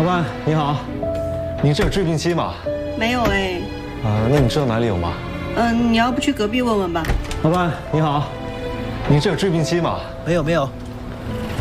老板你好，你这有治病机吗？ 没有哎。 那你知道哪里有吗？ 你要不去隔壁问问吧。 老板你好，你这有治病机吗？ 没有。